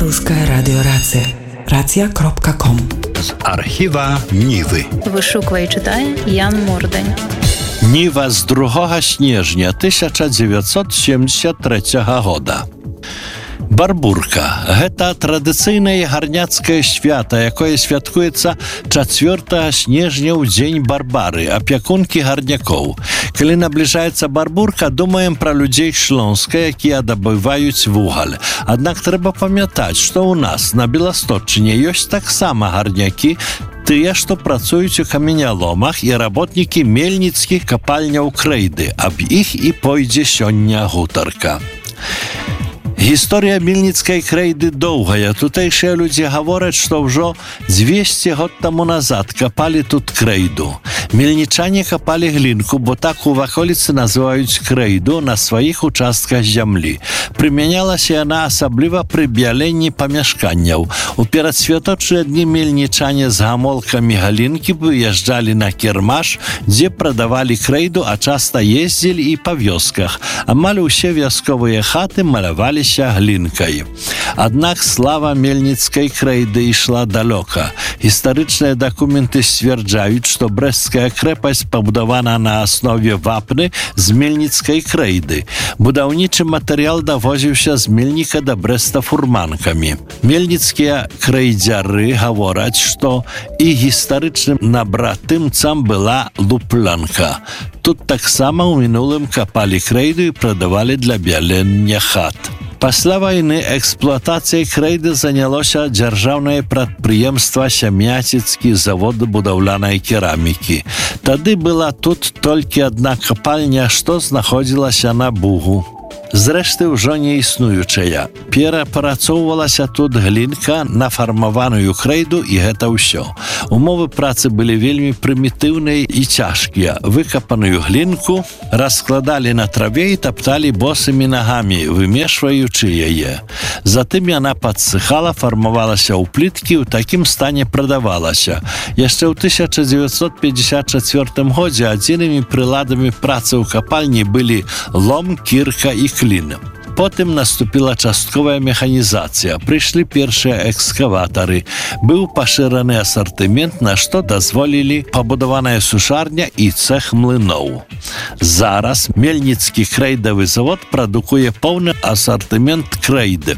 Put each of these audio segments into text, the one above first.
Беларускае радыёрацыя. Рацыя.ком. З архіва Нівы. Вышуквае і чытае Ян Мордань. Ніва з 2 снежня 1973 года. Барбурка – гэта традыцыйнае гарняцкае свята, якое святкуецца 4 снежня ў дзень Барбары, апякункі гарнякоў. Калі набліжаецца Барбурка, думаем пра людзей Шлонска, якія дабываюць вугаль. Аднак трэба памятаць, што ў нас на Беласточчыне ёсць таксама гарнякі, тыя, што працуюць у каменяломах, і работнікі мельніцкіх капальняў крэйды. Аб іх і пойдзе сёння гутарка. Гісторыя мельніцкай крэйды доўгая. Тутэйшыя людзі гавораць, што ўжо 200 год таму назад капалі тут крэйду. Мельнічане капалі глінку, бо так у ваколіцы называюць крэйду на сваіх участках зямлі. Прымянялася яна асабліва пры бяленні памяшканняў. У перадсвяточныя дні мельнічане з гамолкамі галінкі выязджалі на кірмаш, дзе прадавалі крэйду, а часта ездзілі і па вёсках. Амаль усе вясковыя хаты маляваліся глінкай. Аднак слава мельніцкай крэйды ішла далёка. Гістарычныя дакументы сцвярджаюць, што брэсцкая крэпасць пабудавана на аснове вапны з мельніцкай крэйды. Будаўнічы матэрыял давозіўся з мельніка да Брэста фурманкамі. Мельніцкія крэйдзяры гавораць, што і гістарычным набратымцам была луплянка. Тут таксама ў мінулым капалі крэйду і прадавалі для бялення хат. Пасля вайны эксплуатацыяй крэйды занялося дзяржаўнае прадпрыемства Сямяціцкі завод будаўлянай керамікі. Тады была тут толькі адна капальня, што знаходзілася на Бугу. Зрэшты, ўжо не існуючая. Перапрацоўвалася тут глінка на фармаваную крэйду, і гэта ўсё. Умовы працы былі вельмі прымітыўныя і цяжкія. Выкапаную глінку раскладалі на траве і тапталі босымі нагамі, вымешваючы яе. Затым яна падсыхала, фармавалася ў пліткі, ў такім стане прадавалася. Яшчэ ў 1954 годзе адзінымі прыладамі працы ў капальні былі лом, кірка і клін. Потым наступіла частковая механізацыя. Прыйшлі першыя экскаватары. Быў пашыраны асартымент, на што дазволілі пабудаваная сушарня і цэх млыноў. Зараз мельніцкі крэйдавы завод прадукуе поўны асартымент крэйды.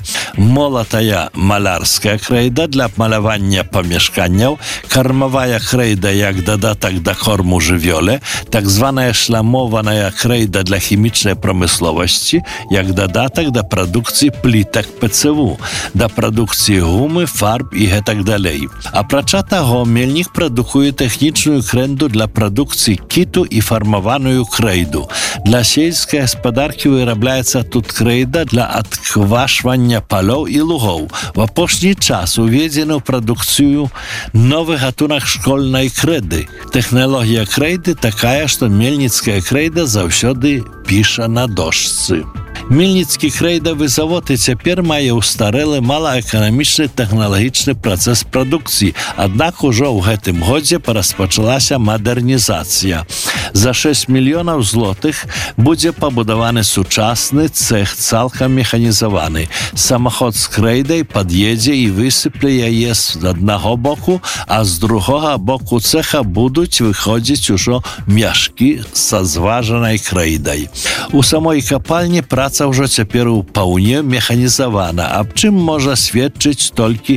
Молатая малярская крэйда для малявання памяшканняў, кармавая крэйда як дадатак да корму жывёле, так званая шламованая крэйда для хімічнай прамысловасці, як дадатак да прадукцыі плітак ПЦУ, да прадукцыі гумы, фарб і гэтак далей. Апрача таго, мельнік прадукуе тэхнічную крэйду для прадукцыі кіту і фармаваную крэйду. Для сельскай гаспадаркі вырабляецца тут крэйда для адквашвання палоў і лугоў. В апошні час уведзены ў прадукцыю новы гатунак школьнай крэйды. Тэхналогія крэйды такая, што мельніцкая крэйда заўсёды піша на дошцы. Мельніцкі крэйдавы завод і цяпер мае ўстарэлы малаэканамічны тэхналагічны працэс прадукцыі, аднак ужо ў гэтым годзе распачалася мадэрнізацыя. За 6 мільёнаў злотых будзе пабудаваны сучасны цэх, цалкам механізаваны. Самаход з крэйдай пад'едзе і высыпле яе з аднаго боку, а з другога боку цэха будуць выходзіць ужо мяшкі са зважанай крэйдай. У самой капальні праца ўжо цяпер упаўне механізавана, аб чым можа сведчыць толькі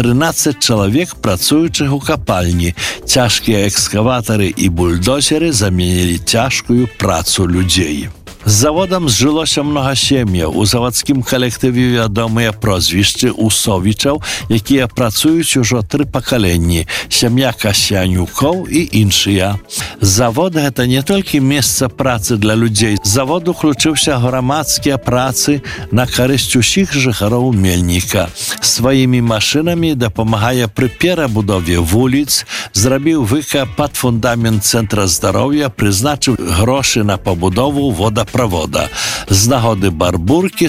13 чалавек, працуючых у капальні. Цяжкія экскаватары і бульдозеры заменілі цяжкую працу людзей. З заводам зжылося многа сем'яў. У завадскім калектыве вядомыя прозвішчы Усовічаў, якія працуюць ужо 3 пакаленні, сям'я Касянюкоў і іншыя. Завод – гэта не толькі месца працы для людзей. Завод уключыўся грамадскія працы на карысць усіх жыхароў мельніка. Сваімі машынамі дапамагае пры перабудове вуліц, зрабіў выкап пад фундамент цэнтра здароўя, прызначыў грошы на пабудову водапровода. З нагоды Барбуркі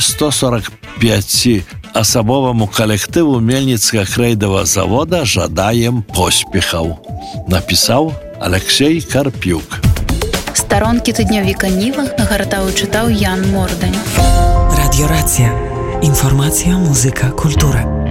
145-асабоваму калектыву Мельніцкага крэйдавага завода жадаем поспехаў. Напісаў Алексей Карпюк. Старонкі тыднёвіка Ніва гартаў і чытаў Ян Мордань. Радіорація. Інфармацыя, музыка, культура.